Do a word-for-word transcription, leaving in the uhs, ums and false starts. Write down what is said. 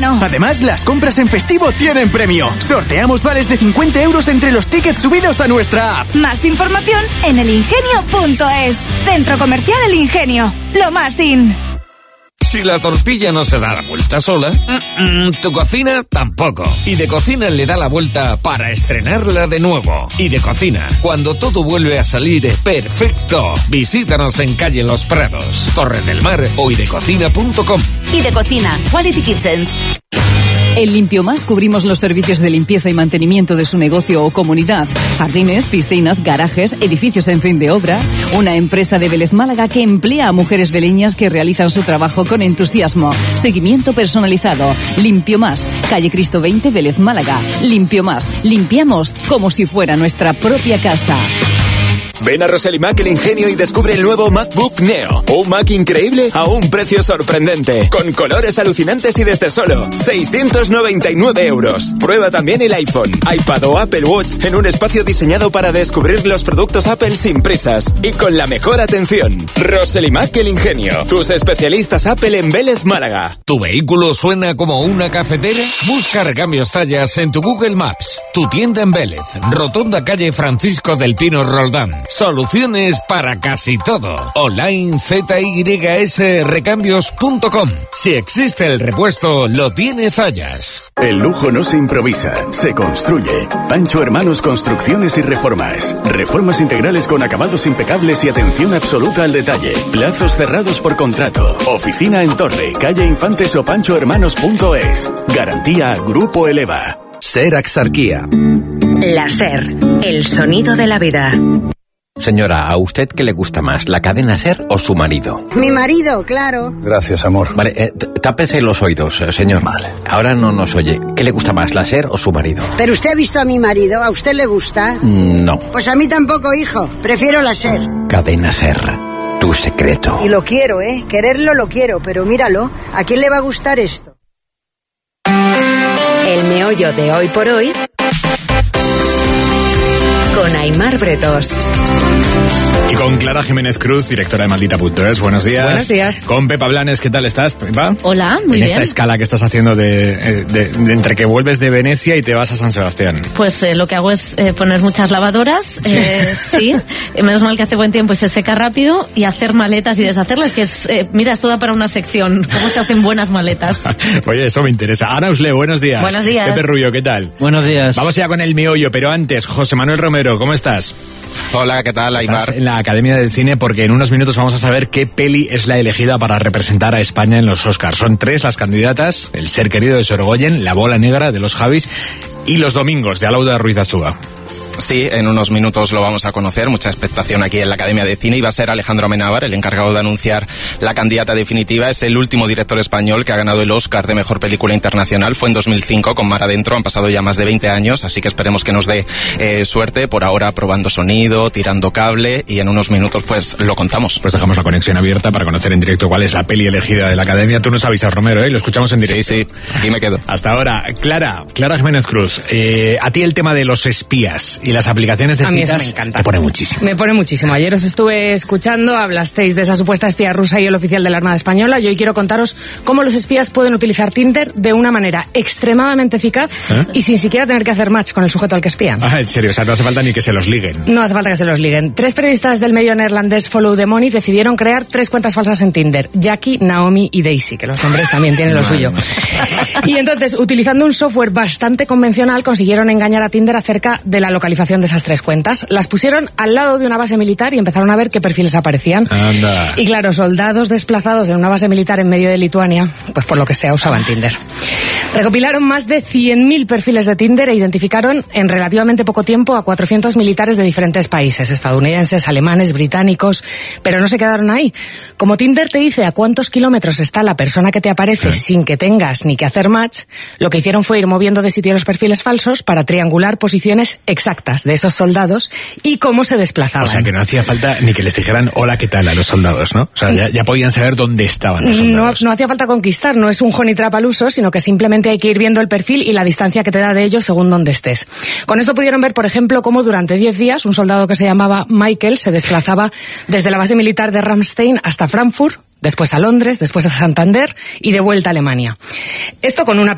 Ingenio. Además, las compras en festivo tienen premio. Sorteamos vales de cincuenta euros entre los tickets subidos a nuestra app. Más información en el ingenio punto es. Centro Comercial El Ingenio. Lo más in. Si la tortilla no se da la vuelta sola, mm, tu cocina tampoco. Y de Cocina le da la vuelta para estrenarla de nuevo. Y de Cocina, cuando todo vuelve a salir perfecto. Visítanos en calle Los Prados, Torre del Mar o idecocina punto com. Idecocina, Quality Kitchens. En Limpiomás cubrimos los servicios de limpieza y mantenimiento de su negocio o comunidad. Jardines, piscinas, garajes, edificios en fin de obra. Una empresa de Vélez Málaga que emplea a mujeres veleñas que realizan su trabajo con entusiasmo. Seguimiento personalizado. Limpiomás, calle Cristo veinte, Vélez Málaga. Limpiomás, limpiamos como si fuera nuestra propia casa. Ven a Roselimac El Ingenio y descubre el nuevo MacBook Neo. Un Mac increíble a un precio sorprendente. Con colores alucinantes y desde solo seiscientos noventa y nueve euros. Prueba también el iPhone, iPad o Apple Watch en un espacio diseñado para descubrir los productos Apple sin prisas y con la mejor atención. Roselimac El Ingenio. Tus especialistas Apple en Vélez Málaga. ¿Tu vehículo suena como una cafetera? Busca Recambios Tallas en tu Google Maps. Tu tienda en Vélez. Rotonda calle Francisco del Pino Roldán. Soluciones para casi todo. Online Z Y S recambios punto com. Si existe el repuesto, lo tiene Zayas. El lujo no se improvisa, se construye. Pancho Hermanos Construcciones y Reformas. Reformas integrales con acabados impecables y atención absoluta al detalle. Plazos cerrados por contrato. Oficina en Torre, calle Infantes o pancho hermanos punto es. Garantía Grupo Eleva. SER Axarquía. La SER, el sonido de la vida. Señora, ¿a usted qué le gusta más, la cadena SER o su marido? Mi marido, claro. Gracias, amor. Vale, eh, tápese los oídos, eh, señor. Vale. Ahora no nos oye. ¿Qué le gusta más, la SER o su marido? Pero usted ha visto a mi marido, ¿a usted le gusta? Mm, no. Pues a mí tampoco, hijo. Prefiero la SER. Cadena SER, tu secreto. Y lo quiero, ¿eh? Quererlo lo quiero, pero míralo, ¿a quién le va a gustar esto? El meollo de hoy por hoy con Aimar Bretos. Y con Clara Jiménez Cruz, directora de Maldita punto es. Buenos días. Buenos días. Con Pepa Blanes, ¿qué tal estás, Pepa? Hola, muy en bien. En esta escala que estás haciendo de, de, de entre que vuelves de Venecia y te vas a San Sebastián. Pues eh, lo que hago es eh, poner muchas lavadoras, eh, sí, menos mal que hace buen tiempo y se seca rápido, y hacer maletas y deshacerlas, que es, eh, mira, es toda para una sección, cómo se hacen buenas maletas. Oye, eso me interesa. Ana Usle, buenos días. Buenos días. Pepe Rubio, ¿qué tal? Buenos días. Vamos ya con el meollo, pero antes, José Manuel Romero, ¿cómo estás? Hola, ¿qué tal, Aimar? Estás en la Academia del Cine porque en unos minutos vamos a saber qué peli es la elegida para representar a España en los Oscars. Son tres las candidatas: El ser querido de Sorogoyen, La bola negra de los Javis y Los domingos de Alauda Ruiz Azúa. Sí, en unos minutos lo vamos a conocer. Mucha expectación aquí en la Academia de Cine. Y va a ser Alejandro Amenábar el encargado de anunciar la candidata definitiva. Es el último director español que ha ganado el Oscar de Mejor Película Internacional. Fue en dos mil cinco con Mar Adentro. Han pasado ya más de veinte años, así que esperemos que nos dé eh, suerte. Por ahora probando sonido, tirando cable, y en unos minutos pues lo contamos. Pues dejamos la conexión abierta para conocer en directo cuál es la peli elegida de la Academia. Tú nos avisas, Romero, ¿eh? Lo escuchamos en directo. Sí, sí, aquí me quedo. Hasta ahora. Clara, Clara Jiménez Cruz, eh, a ti el tema de los espías y las aplicaciones de a mí citas eso me encanta. te pone muchísimo. Me pone muchísimo. Ayer os estuve escuchando, hablasteis de esa supuesta espía rusa y el oficial de la Armada Española, y hoy quiero contaros cómo los espías pueden utilizar Tinder de una manera extremadamente eficaz ¿Eh? y sin siquiera tener que hacer match con el sujeto al que espían. Ah, en serio, o sea, no hace falta ni que se los liguen. No hace falta que se los liguen. Tres periodistas del medio neerlandés Follow the Money decidieron crear tres cuentas falsas en Tinder: Jackie, Naomi y Daisy, que los hombres también tienen lo suyo. Y entonces, utilizando un software bastante convencional, consiguieron engañar a Tinder acerca de la localización de esas tres cuentas. Las pusieron al lado de una base militar y empezaron a ver qué perfiles aparecían. Anda. Y claro, soldados desplazados en una base militar en medio de Lituania, pues por lo que sea usaban Tinder. Recopilaron más de cien mil perfiles de Tinder e identificaron en relativamente poco tiempo a cuatrocientos militares de diferentes países, estadounidenses, alemanes, británicos, pero no se quedaron ahí. Como Tinder te dice a cuántos kilómetros está la persona que te aparece sí. sin que tengas ni que hacer match, lo que hicieron fue ir moviendo de sitio los perfiles falsos para triangular posiciones exactas de esos soldados y cómo se desplazaban. O sea, que no hacía falta ni que les dijeran hola, ¿qué tal? A los soldados, ¿no? O sea, ya, ya podían saber dónde estaban los soldados. No, no hacía falta conquistar, no es un honey trap al uso, sino que simplemente hay que ir viendo el perfil y la distancia que te da de ellos según donde estés. Con esto pudieron ver, por ejemplo, cómo durante diez días un soldado que se llamaba Michael se desplazaba desde la base militar de Ramstein hasta Frankfurt, después a Londres, después a Santander y de vuelta a Alemania. Esto con una